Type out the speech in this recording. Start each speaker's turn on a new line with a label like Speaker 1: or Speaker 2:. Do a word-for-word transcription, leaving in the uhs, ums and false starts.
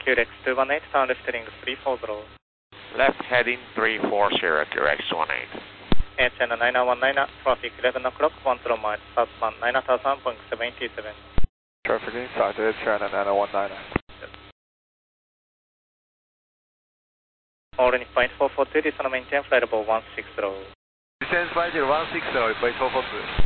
Speaker 1: Q R X two one eight, turn left heading three four zero.
Speaker 2: Left heading three four zero, Q R X two one eight.
Speaker 1: Air China nine one nine, traffic eleven o'clock, one zero miles, southbound nine thousand point seven seven.
Speaker 3: Traffic inside Air China nine one nine.
Speaker 1: Orange point four four two, this is maintain flight level one six zero.
Speaker 3: Descend flight level one six zero, report four four two.